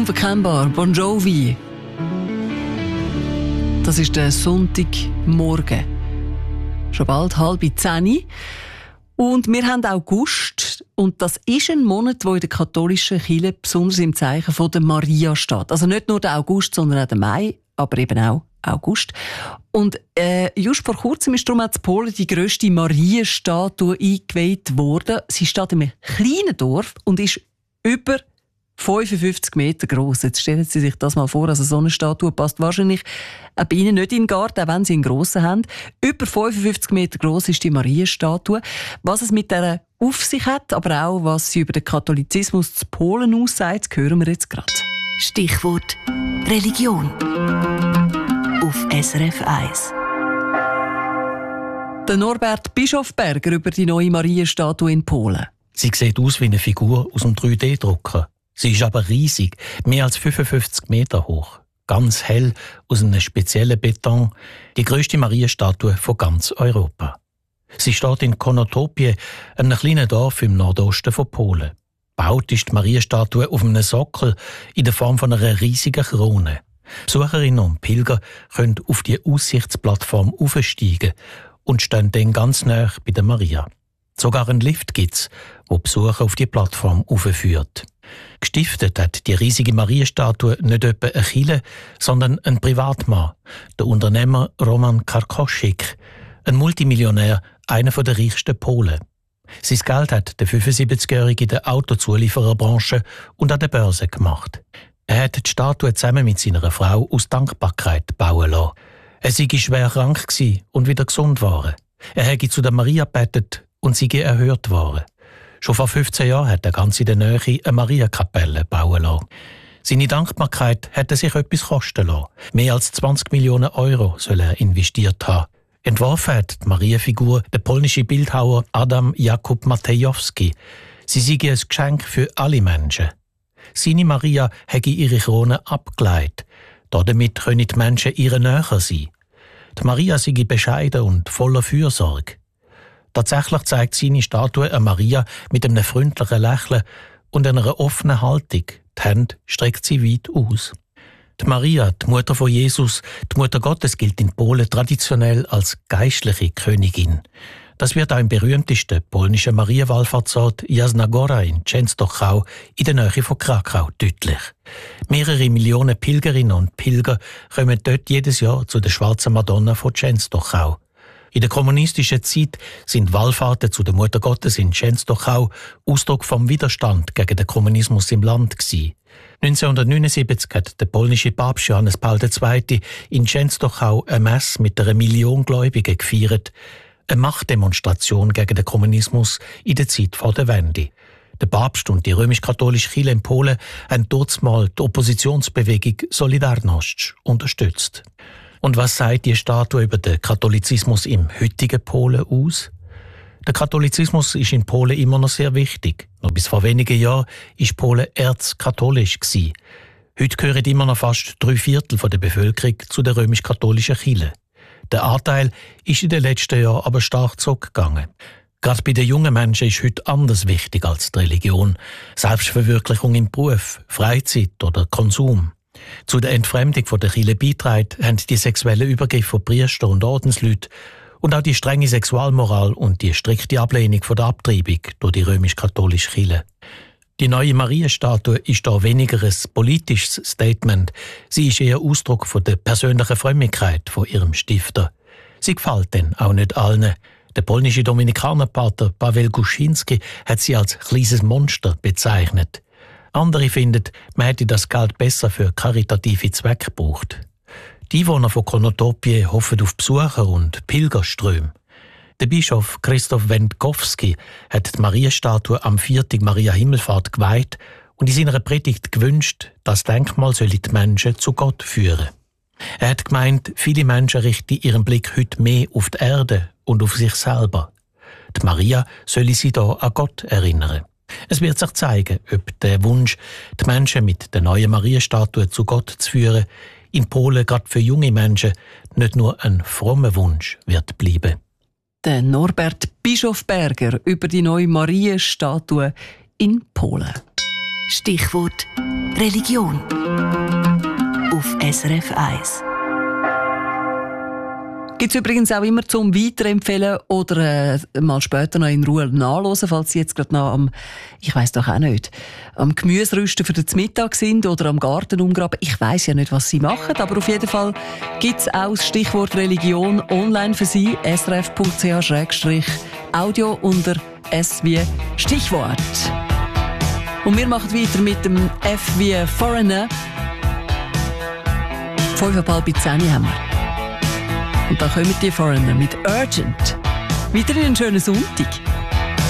Unverkennbar, Bon Jovi. Das ist der Sonntagmorgen. Schon bald 9:30. Und wir haben August. Und das ist ein Monat, der in der katholischen Kirche besonders im Zeichen von der Maria steht. Also nicht nur der August, sondern auch der Mai, aber eben auch August. Und just vor kurzem ist darum auch in Polen die grösste Marienstatue eingeweiht worden. Sie steht in einem kleinen Dorf und ist über 55 Meter gross. Jetzt stellen Sie sich das mal vor, also so eine Statue passt wahrscheinlich bei Ihnen nicht in den Garten, auch wenn Sie einen grossen haben. Über 55 Meter gross ist die Marienstatue. Was es mit der auf sich hat, aber auch was sie über den Katholizismus zu Polen aussagt, hören wir jetzt gerade. Stichwort Religion auf SRF 1. Der Norbert Bischofberger über die neue Marienstatue in Polen. Sie sieht aus wie eine Figur aus einem 3D-Drucker. Sie ist aber riesig, mehr als 55 Meter hoch. Ganz hell, aus einem speziellen Beton. Die grösste Marienstatue von ganz Europa. Sie steht in Konotopie, einem kleinen Dorf im Nordosten von Polen. Gebaut ist die Marienstatue auf einem Sockel in der Form von einer riesigen Krone. Besucherinnen und Pilger können auf die Aussichtsplattform aufsteigen und stehen dann ganz nahe bei der Maria. Sogar einen Lift gibt's, wo Besucher auf die Plattform aufführt. Gestiftet hat die riesige Marienstatue nicht etwa eine Kirche, sondern ein Privatmann, der Unternehmer Roman Karkoschik, ein Multimillionär, einer der reichsten Polen. Sein Geld hat der 75-Jährige in der Autozuliefererbranche und an der Börse gemacht. Er hat die Statue zusammen mit seiner Frau aus Dankbarkeit bauen lassen. Er sei schwer krank gewesen und wieder gesund worden. Er hätte zu der Maria gebetet und sei erhört worden. Schon vor 15 Jahren hat er ganz in der Nähe eine Mariakapelle bauen lassen. Seine Dankbarkeit hat er sich etwas kosten lassen. Mehr als 20 Millionen Euro soll er investiert haben. Entworfen hat die Marienfigur der polnische Bildhauer Adam Jakub Matejowski. Sie sei ein Geschenk für alle Menschen. Seine Maria hätte ihre Krone abgeleitet. Damit können die Menschen ihr näher sein. Die Maria sei bescheiden und voller Fürsorge. Tatsächlich zeigt seine Statue eine Maria mit einem freundlichen Lächeln und einer offenen Haltung. Die Hände streckt sie weit aus. Die Maria, die Mutter von Jesus, die Mutter Gottes, gilt in Polen traditionell als geistliche Königin. Das wird auch im berühmtesten polnischen Marienwallfahrtsort Jasna Góra in Częstochowa in der Nähe von Krakau deutlich. Mehrere Millionen Pilgerinnen und Pilger kommen dort jedes Jahr zu der schwarzen Madonna von Częstochowa. In der kommunistischen Zeit sind Wallfahrten zu der Mutter Gottes in Częstochowa Ausdruck vom Widerstand gegen den Kommunismus im Land gewesen. 1979 hat der polnische Papst Johannes Paul II. In Częstochowa eine Messe mit 1 Million Gläubigen gefeiert. Eine Machtdemonstration gegen den Kommunismus in der Zeit vor der Wende. Der Papst und die römisch-katholische Kirche in Polen haben dort mal die Oppositionsbewegung Solidarność unterstützt. Und was sagt die Statue über den Katholizismus im heutigen Polen aus? Der Katholizismus ist in Polen immer noch sehr wichtig. Noch bis vor wenigen Jahren war Polen erzkatholisch gewesen. Heute gehören immer noch fast 3/4 der Bevölkerung zu der römisch-katholischen Kirche. Der Anteil ist in den letzten Jahren aber stark zurückgegangen. Gerade bei den jungen Menschen ist heute anders wichtig als die Religion. Selbstverwirklichung im Beruf, Freizeit oder Konsum. Zu der Entfremdung von der Kirche beitragen haben die sexuellen Übergriffe von Priester und Ordensleuten und auch die strenge Sexualmoral und die strikte Ablehnung von der Abtreibung durch die römisch-katholische Kirche. Die neue Marienstatue ist da weniger ein politisches Statement. Sie ist eher Ausdruck von der persönlichen Frömmigkeit von ihrem Stifter. Sie gefällt denn auch nicht allen. Der polnische Dominikanerpater Paweł Guszynski hat sie als kleines Monster bezeichnet. Andere finden, man hätte das Geld besser für karitative Zwecke gebraucht. Die Einwohner von Konotopie hoffen auf Besucher und Pilgerströme. Der Bischof Krzysztof Wędkowski hat die Marienstatue am 4. Maria Himmelfahrt geweiht und in seiner Predigt gewünscht, das Denkmal solle die Menschen zu Gott führen. Er hat gemeint, viele Menschen richten ihren Blick heute mehr auf die Erde und auf sich selber. Die Maria solle sie da an Gott erinnern. Es wird sich zeigen, ob der Wunsch, die Menschen mit der neuen Marienstatue zu Gott zu führen, in Polen gerade für junge Menschen nicht nur ein frommer Wunsch wird bleiben. Der Norbert Bischofberger über die neue Marienstatue in Polen. Stichwort Religion auf SRF 1. Gibt es übrigens auch immer zum Weiterempfehlen oder mal später noch in Ruhe nachhören, falls Sie jetzt gerade noch ich weiss doch auch nicht, am Gemüserüsten für den Mittag sind oder am Garten umgraben. Ich weiss ja nicht, was Sie machen, aber auf jeden Fall gibt es auch das Stichwort Religion online für Sie, srf.ch/audio unter S wie Stichwort. Und wir machen weiter mit dem F wie Foreigner. 5:30 haben wir. Und dann kommen die Foreigner mit Urgent. Wieder einen schönen Sonntag.